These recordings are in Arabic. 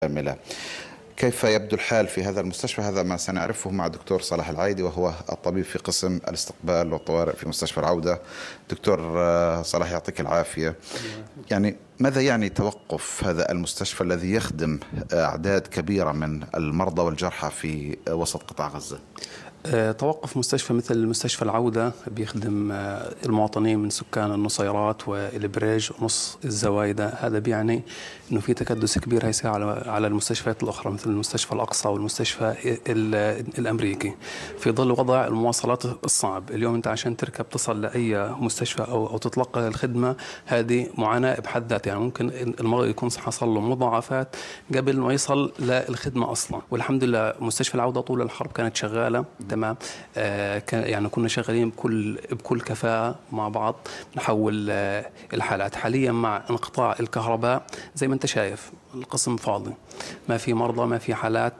كاملة. كيف يبدو الحال في هذا المستشفى؟ هذا ما سنعرفه مع الدكتور صلاح العايدي، وهو الطبيب في قسم الاستقبال والطوارئ في مستشفى العودة. دكتور صلاح، يعطيك العافية. يعني ماذا يعني توقف هذا المستشفى الذي يخدم أعداد كبيرة من المرضى والجرحى في وسط قطاع غزة؟ توقف مستشفى مثل مستشفى العودة بيخدم المواطنين من سكان النصيرات والبريج ونص الزوايدة. هذا بيعني أنه في تكدس كبير هيصير على المستشفيات الأخرى مثل المستشفى الأقصى والمستشفى الأمريكي في ظل وضع المواصلات الصعب. اليوم أنت عشان تركب تصل لأي مستشفى أو تتلقى الخدمة، هذه معاناة بحد ذاتها. يعني ممكن المرض يكون حصل له مضاعفات قبل ما يصل للخدمة أصلا. والحمد لله مستشفى العودة طول الحرب كانت شغالة تمام. يعني كنا شغالين بكل كفاءة مع بعض نحول الحالات. حاليا مع انقطاع الكهرباء زي ما انت شايف القسم فاضي، ما في مرضى، ما في حالات.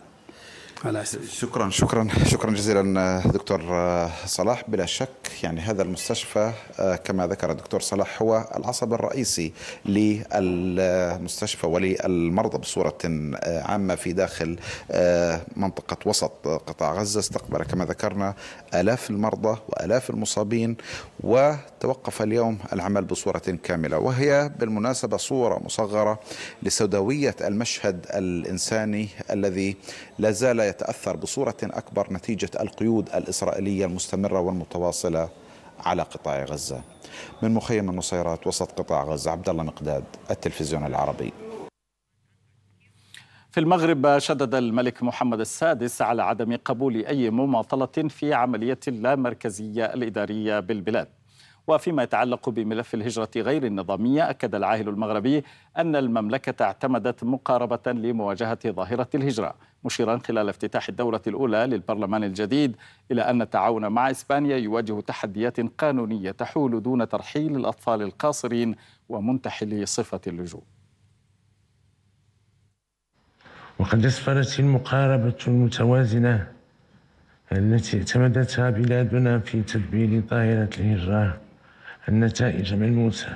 شكرا جزيلا دكتور صلاح. بلا شك يعني هذا المستشفى كما ذكر الدكتور صلاح هو العصب الرئيسي للمستشفى وللمرضى بصورة عامة في داخل منطقة وسط قطاع غزة. استقبل كما ذكرنا آلاف المرضى وآلاف المصابين، وتوقف اليوم العمل بصورة كاملة، وهي بالمناسبة صورة مصغرة لسوداوية المشهد الإنساني الذي لا زال يتأثر بصورة أكبر نتيجة القيود الإسرائيلية المستمرة والمتواصلة على قطاع غزة. من مخيم النصيرات وسط قطاع غزة، عبد الله مقداد، التلفزيون العربي. في المغرب شدد الملك محمد السادس على عدم قبول أي مماطلة في عملية اللامركزية الإدارية بالبلاد. وفيما يتعلق بملف الهجرة غير النظامية، أكد العاهل المغربي أن المملكة اعتمدت مقاربة لمواجهة ظاهرة الهجرة، مشيرا خلال افتتاح الدورة الأولى للبرلمان الجديد إلى أن التعاون مع إسبانيا يواجه تحديات قانونية تحول دون ترحيل الأطفال القاصرين ومنتحلي صفة اللجوء. وقد أسفرت المقاربة المتوازنة التي اعتمدتها بلادنا في تدبير ظاهرة الهجرة النتائج ملموسة،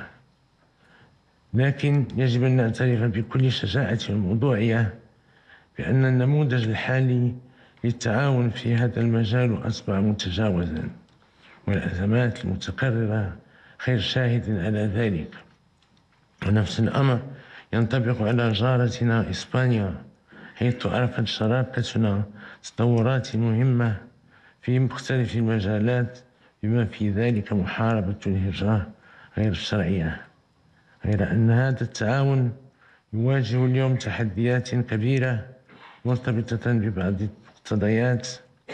لكن يجب أن نعترف بكل شجاعة وموضوعية بأن النموذج الحالي للتعاون في هذا المجال أصبح متجاوزا، والأزمات المتكررة خير شاهد على ذلك. ونفس الأمر ينطبق على جارتنا إسبانيا، حيث عرفت شراكتنا تطورات مهمة في مختلف المجالات بما في ذلك محاربة الهجرة غير الشرعية. غير أن هذا التعاون يواجه اليوم تحديات كبيرة مرتبطة ببعض المقتضيات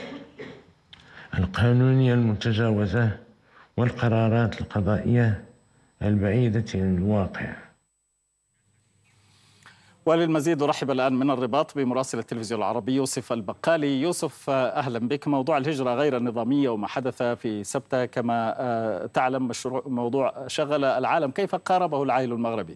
القانونية المتجاوزة والقرارات القضائية البعيدة عن الواقع. وللمزيد أرحب الآن من الرباط بمراسل التلفزيون العربي يوسف البقالي. يوسف، أهلا بك. موضوع الهجرة غير النظامية وما حدث في سبتة كما تعلم موضوع شغل العالم، كيف قاربه العاهل المغربي؟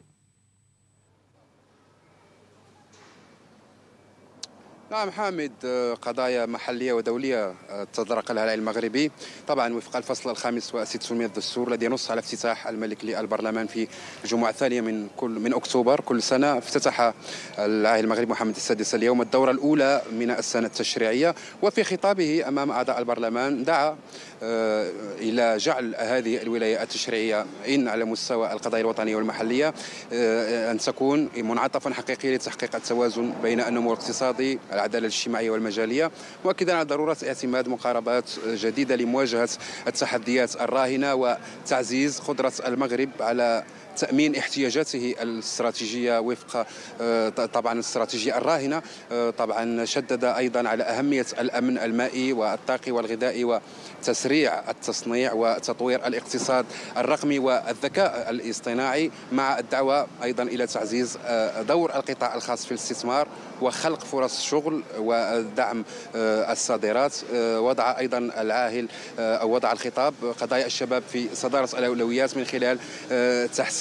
نعم حامد، قضايا محلية ودولية تطرق لها العالم المغربي طبعا وفق الفصل الخامس والستون من الدستور الذي ينص على افتتاح الملك للبرلمان في الجمعة الثانية من أكتوبر كل سنة. افتتح العاهل المغربي محمد السادس اليوم الدورة الأولى من السنة التشريعية، وفي خطابه أمام أعضاء البرلمان دعا إلى جعل هذه الولاية التشريعية إن على مستوى القضايا الوطنية والمحلية أن تكون منعطفا حقيقي لتحقيق التوازن بين النمو الاقتصادي، العدالة الاجتماعية والمجالية، مؤكدا على ضرورة اعتماد مقاربات جديدة لمواجهة التحديات الراهنة وتعزيز قدرة المغرب على تأمين احتياجاته الاستراتيجية وفق طبعا الاستراتيجية الراهنة. طبعا شدد أيضا على أهمية الأمن المائي والطاقي والغذائي وتسريع التصنيع وتطوير الاقتصاد الرقمي والذكاء الاصطناعي، مع الدعوة أيضا إلى تعزيز دور القطاع الخاص في الاستثمار وخلق فرص شغل ودعم الصادرات. وضع أيضا العاهل أو وضع الخطاب قضايا الشباب في صدارة الأولويات من خلال تحسين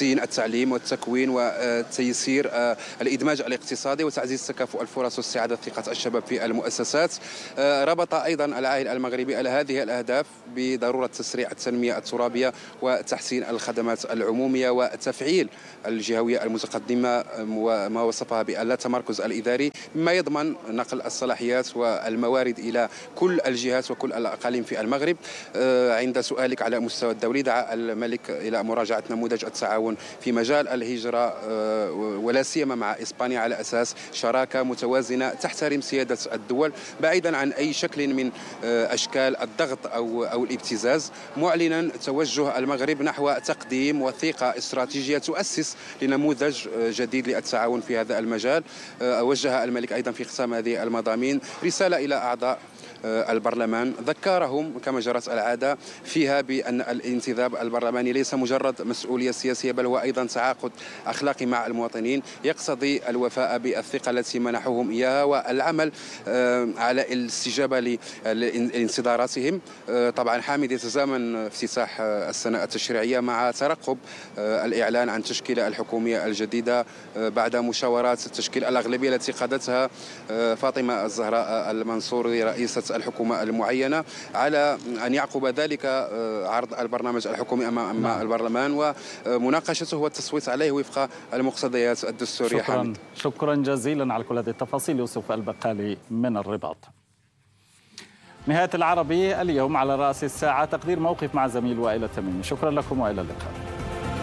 تحسين التعليم والتكوين وتيسير الإدماج الاقتصادي وتعزيز تكافؤ الفرص واستعادة ثقة الشباب في المؤسسات. ربط أيضا العاهل المغربي على هذه الأهداف بضرورة تسريع التنمية الترابية وتحسين الخدمات العمومية وتفعيل الجهوية المتقدمة وما وصفها باللا تمركز الإداري، مما يضمن نقل الصلاحيات والموارد إلى كل الجهات وكل الأقاليم في المغرب. عند سؤالك على مستوى الدولي، دعا الملك إلى مراجعة نموذج التعاون في مجال الهجرة ولا سيما مع إسبانيا على أساس شراكة متوازنة تحترم سيادة الدول بعيدا عن أي شكل من أشكال الضغط أو الابتزاز، معلنا توجه المغرب نحو تقديم وثيقة استراتيجية تؤسس لنموذج جديد للتعاون في هذا المجال. وجه الملك أيضا في ختام هذه المضامين رسالة إلى أعضاء البرلمان، ذكرهم كما جرت العادة فيها بأن الانتداب البرلماني ليس مجرد مسؤولية سياسية، بل هو أيضا تعاقد أخلاقي مع المواطنين يقتضي الوفاء بالثقة التي منحوهم إياها والعمل على الاستجابة لانتظاراتهم. طبعا حامد يتزامن افتتاح السنة التشريعية مع ترقب الإعلان عن تشكيلة الحكومية الجديدة بعد مشاورات تشكيل الأغلبية التي قادتها فاطمة الزهراء المنصوري رئيسة الحكومة المعينة، على أن يعقب ذلك عرض البرنامج الحكومي أمام البرلمان ومناقشته والتصويت عليه وفق المقتضيات الدستورية. شكرا جزيلا على كل هذه التفاصيل يوسف البقالي من الرباط. نهاية العربي اليوم على رأس الساعة، تقدير موقف مع زميل وائل التميمي. شكرا لكم وإلى اللقاء.